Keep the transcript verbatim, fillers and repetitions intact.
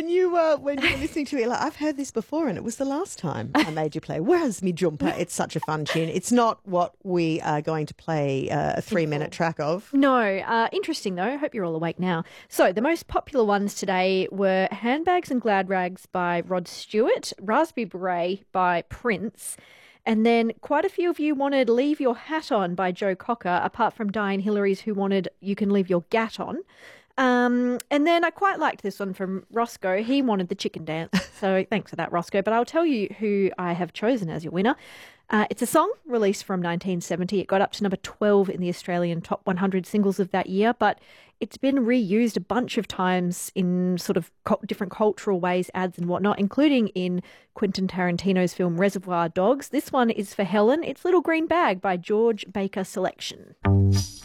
when you uh, when you were listening to it, like, I've heard this before, and it was the last time I made you play Where's Me Jumper. It's such a fun tune. It's not what we are going to play uh, a three-minute track of. No. Uh, interesting, though. I hope you're all awake now. So the most popular ones today were Handbags and Glad Rags by Rod Stewart, Raspberry Beret by Prince, and then quite a few of you wanted Leave Your Hat On by Joe Cocker, apart from Diane Hillary's, who wanted You Can Leave Your Gat On. Um, and then I quite liked this one from Roscoe. He wanted the chicken dance. So thanks for that, Roscoe. But I'll tell you who I have chosen as your winner. Uh, it's a song released from nineteen seventy. It got up to number twelve in the Australian top one hundred singles of that year, but it's been reused a bunch of times in sort of different cultural ways, ads and whatnot, including in Quentin Tarantino's film Reservoir Dogs. This one is for Helen. It's Little Green Bag by George Baker Selection.